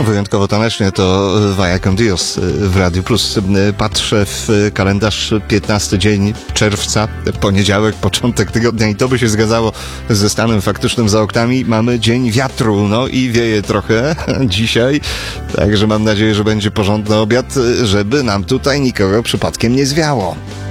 Wyjątkowo tanecznie to Vaya con Dios w Radiu Plus. Patrzę w kalendarz, 15 dzień czerwca, poniedziałek, początek tygodnia i to by się zgadzało ze stanem faktycznym za oknami. Mamy dzień wiatru, no i wieje trochę dzisiaj, także mam nadzieję, że będzie porządny obiad, żeby nam tutaj nikogo przypadkiem nie zwiało.